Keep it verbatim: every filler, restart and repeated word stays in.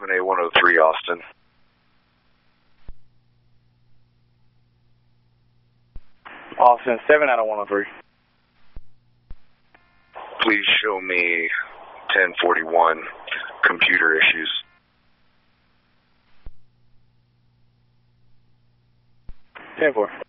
seven A one oh three, Austin. Austin, seven out of one oh three. Please show me ten forty-one, computer issues. ten four.